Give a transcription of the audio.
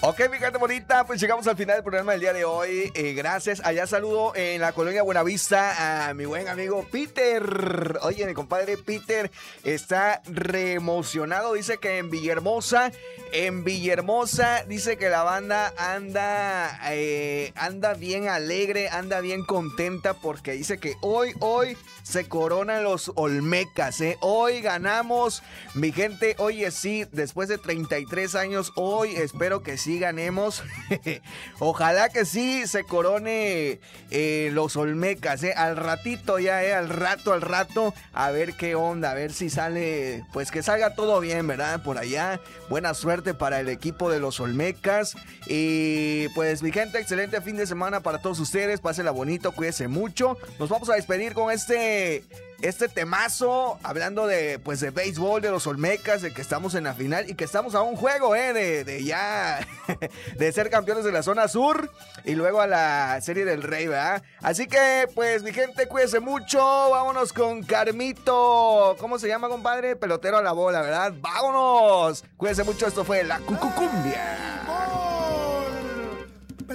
Ok, mi gente bonita, pues llegamos al final del programa del día de hoy. Gracias. Allá saludo en la colonia Buenavista a mi buen amigo Peter. Oye, mi compadre Peter está re emocionado. Dice que en Villahermosa, dice que la banda anda bien alegre, anda bien contenta porque dice que hoy se coronan los Olmecas, ¿eh? Hoy ganamos, mi gente. Oye, sí, después de 33 años, hoy espero que sí ganemos. Ojalá que sí se corone los Olmecas, al ratito ya, al rato, a ver qué onda, a ver si sale, pues que salga todo bien, ¿verdad? Por allá, buena suerte para el equipo de los Olmecas. Y pues mi gente, excelente fin de semana para todos ustedes, pásenla bonito, cuídense mucho. Nos vamos a despedir con este temazo, hablando de béisbol, de los Olmecas, de que estamos en la final y que estamos a un juego, de ya de ser campeones de la zona sur y luego a la Serie del Rey, ¿verdad? Así que, pues, mi gente, cuídense mucho, vámonos con Carmito. ¿Cómo se llama, compadre? Pelotero a la bola, ¿verdad? ¡Vámonos! Cuídense mucho, esto fue La Cucucumbia.